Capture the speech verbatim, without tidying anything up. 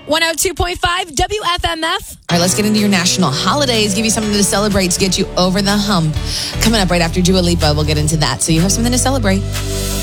one oh two point five W F M F. All right, let's get into your national holidays. Give you something to celebrate to get you over the hump. Coming up right after Dua Lipa, we'll get into that. So you have something to celebrate.